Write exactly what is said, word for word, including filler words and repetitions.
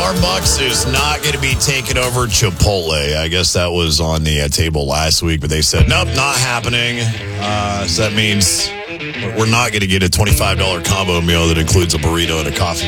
Starbucks is not going to be taking over Chipotle. I guess that was on the uh, table last week, but they said, nope, not happening. Uh, so that means we're not going to get a twenty-five dollars combo meal that includes a burrito and a coffee